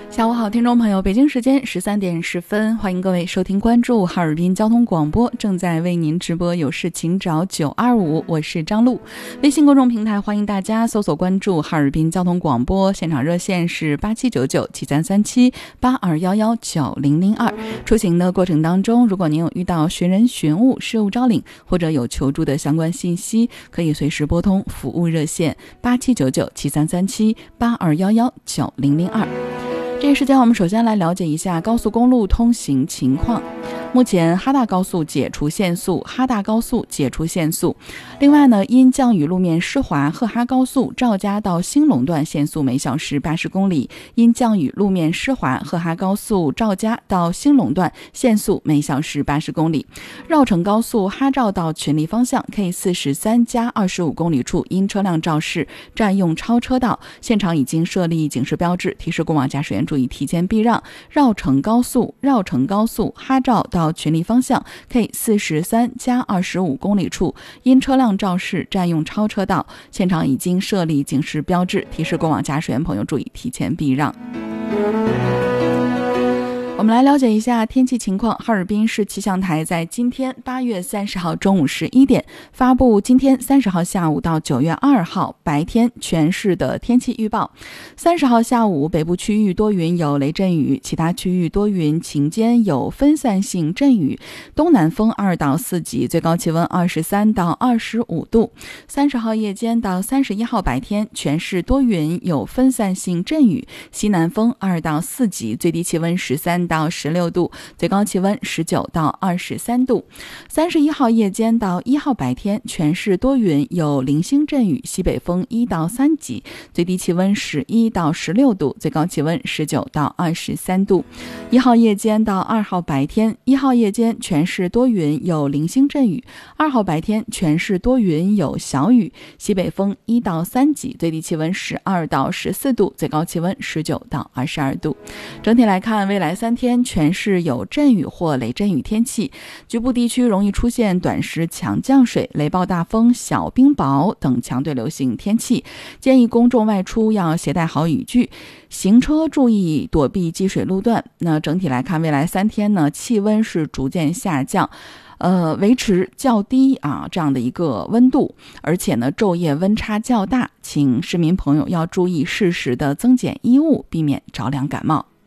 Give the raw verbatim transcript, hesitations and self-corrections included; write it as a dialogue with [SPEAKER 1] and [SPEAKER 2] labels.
[SPEAKER 1] 下午好，听众朋友，北京时间十三点十分，欢迎各位收听关注哈尔滨交通广播，正在为您直播有事请找九二五，我是张璐。微信公众平台欢迎大家搜索关注哈尔滨交通广播，现场热线是八七九九七三三七八二幺幺九零零二。出行的过程当中，如果您有遇到寻人寻物、事务招领或者有求助的相关信息，可以随时拨通服务热线八七九九七三三七八二幺幺九零零二。这一时间我们首先来了解一下高速公路通行情况。目前哈大高速解除限速，哈大高速解除限速。另外呢，因降雨路面湿滑，赫哈高速赵家到兴隆段限速每小时八十公里。因降雨路面湿滑，赫哈高速赵家到兴隆段限速每小时八十公里。绕城高速哈赵到群力方向 K 四十三加二十五公里处，因车辆肇事占用超车道，现场已经设立警示标志，提示过往驾驶员注意提前避让。绕城高速绕城高速哈赵到群力方向 K 四十三加二十五公里处，因车辆肇事占用超车道，现场已经设立警示标志，提示过往驾驶员朋友注意提前避让。我们来了解一下天气情况。哈尔滨市气象台在今天八月三十号中午十一点发布今天三十号下午到九月二号白天全市的天气预报。三十号下午，北部区域多云有雷阵雨，其他区域多云晴间有分散性阵雨，东南风二到四级，最高气温二十三到二十五度。三十号夜间到三十一号白天，全市多云有分散性阵雨，西南风二到四级，最低气温十三到十六度，最高气温十九到二十三度。三十一号夜间到一号白天，全市多云有零星阵雨，西北风一到三级，最低气温十一到十六度，最高气温十九到二十三度。一号夜间到二号白天，一号夜间全市多云有零星阵雨，二号白天全市多云有小雨，西北风一到三级，最低气温十二到十四度，最高气温十九到二十二度。整体来看，未来三天全市有阵雨或雷阵雨天气，局部地区容易出现短时强降水、雷暴大风、小冰雹等强对流性天气，建议公众外出要携带好雨具，行车注意躲避积水路段。那整体来看，未来三天呢，气温是逐渐下降，呃，维持较低啊这样的一个温度，而且呢，昼夜温差较大，请市民朋友要注意适时的增减衣物，避免着凉感冒。